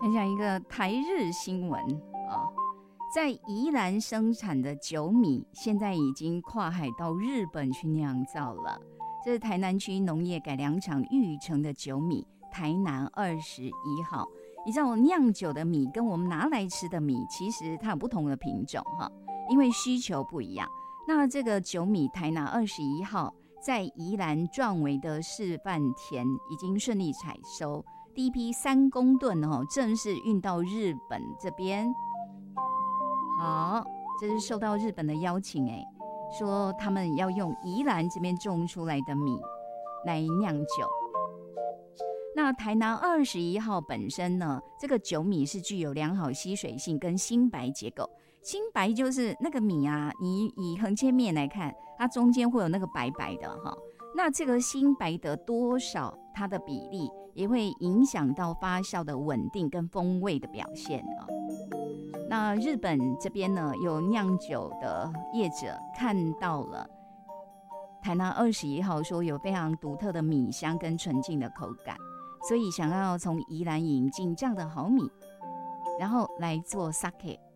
分享一个台日新闻啊，在宜兰生产的酒米，现在已经跨海到日本去酿造了。这是台南区农业改良场育成的酒米，台南21号。你知道酿酒的米跟我们拿来吃的米，其实它有不同的品种哈，因为需求不一样。那这个酒米台南21号在宜兰壮围的示范田已经顺利采收，第一批3公吨正式运到日本这边。好，这是受到日本的邀请说他们要用宜兰这边种出来的米来酿酒。那台南21号本身呢，这个酒米是具有良好吸水性跟新白结构。新白就是那个米啊，你以横切面来看，它中间会有那个白白的哈。那这个新白的多少，它的比例也会影响到发酵的稳定跟风味的表现啊。那日本这边呢，有酿酒的业者看到了台南21号，说有非常独特的米香跟纯净的口感，所以想要从宜兰引进这样的好米，然后来做 sake。